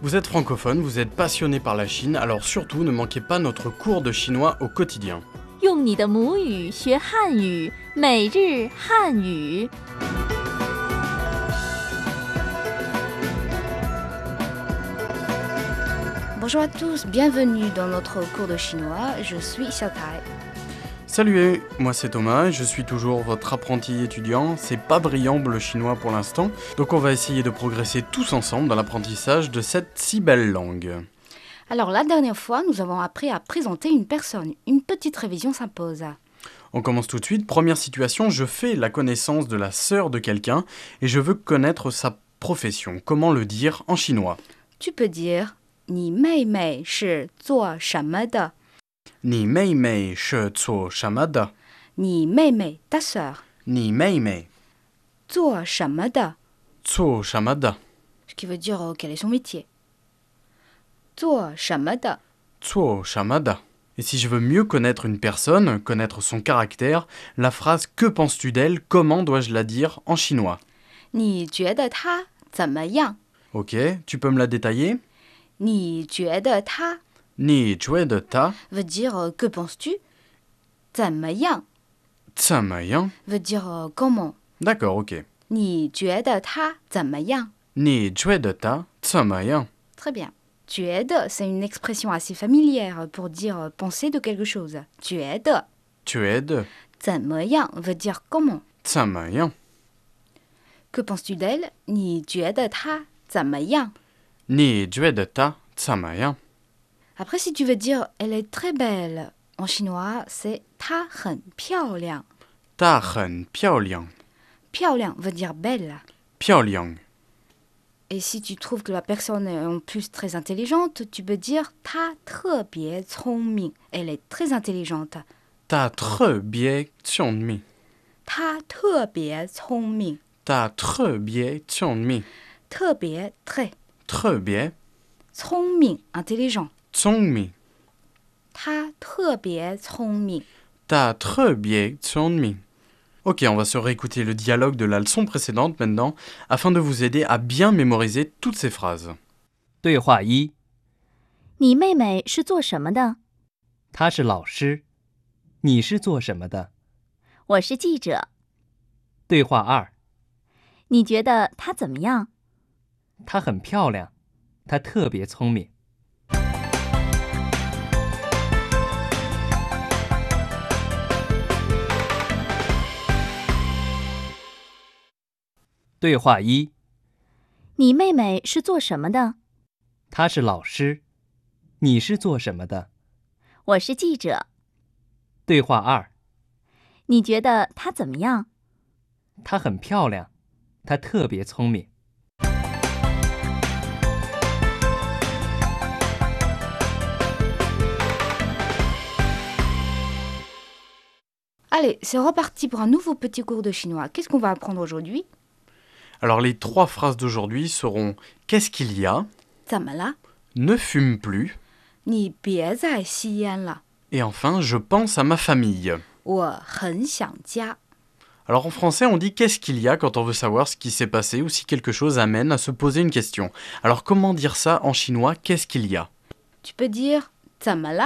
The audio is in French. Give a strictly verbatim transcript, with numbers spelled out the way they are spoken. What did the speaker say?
Vous êtes francophone, vous êtes passionné par la Chine, alors surtout ne manquez pas notre cours de chinois au quotidien. 用你的母语学汉语，每日汉语。 Bonjour à tous, bienvenue dans notre cours de chinois, je suis Xiaotai. Salut, moi c'est Thomas, je suis toujours votre apprenti étudiant, c'est pas brillant le chinois pour l'instant, donc on va essayer de progresser tous ensemble dans l'apprentissage de cette si belle langue. Alors la dernière fois, nous avons appris à présenter une personne, une petite révision s'impose. On commence tout de suite, première situation, je fais la connaissance de la sœur de quelqu'un et je veux connaître sa profession, comment le dire en chinois? Tu peux dire 你妹妹是做什么的? 你妹妹是做什么的? 你妹妹 ta sœur. 你妹妹做什么的? 做什么的? Ce qui veut dire euh, quel est son métier. 做什么的? 做什么的? Et si je veux mieux connaître une personne, connaître son caractère, la phrase « Que penses-tu d'elle ?» comment dois-je la dire en chinois? 你觉得她怎么样? Ok, tu peux me la détailler? 你觉得她你觉得她 veut dire euh, que penses-tu? 怎么样怎么样? veut dire euh, comment. D'accord, ok. 你觉得她怎么样? 你觉得她怎么样? Très bien. 觉得 c'est une expression assez familière pour dire euh, penser de quelque chose. 觉得觉得怎么样 veut dire comment. 怎么样? Que penses-tu d'elle? 你觉得她怎么样? 你觉得她怎么样? Après, si tu veux dire elle est très belle, en chinois, c'est 她很漂亮. 她很漂亮. 漂亮 veut dire belle. 漂亮. Et si tu trouves que la personne est en plus très intelligente, tu peux dire 她特别聪明. Elle est très intelligente. 她特别聪明. 她特别聪明. 她特别聪明. 特别 très. 特别聪明 intelligent. 聪明. 她特别聪明. 她特别聪明. Ok, on va se réécouter le dialogue de la leçon précédente maintenant, afin de vous aider à bien mémoriser toutes ces phrases. 对话一， 你妹妹是做什么的？ 她是老师，你是做什么的？ 我是记者。 对话二， 你觉得她怎么样？ 她很漂亮，她特别聪明。对话一， 你妹妹是做什么的？ 她是老师，你是做什么的？ 我是记者。 对话二， 你觉得她怎么样？ 她很漂亮，她特别聪明。 Allez, c'est reparti pour un nouveau petit cours de chinois. Qu'est-ce qu'on va apprendre aujourd'hui? Alors les trois phrases d'aujourd'hui seront « Qu'est-ce qu'il y a ?» 怎么了? Ne fume plus. 你别再吸烟了. Et enfin, je pense à ma famille. 我很想家. Alors en français, on dit qu'est-ce qu'il y a quand on veut savoir ce qui s'est passé ou si quelque chose amène à se poser une question. Alors comment dire ça en chinois, qu'est-ce qu'il y a? Tu peux dire 怎么了?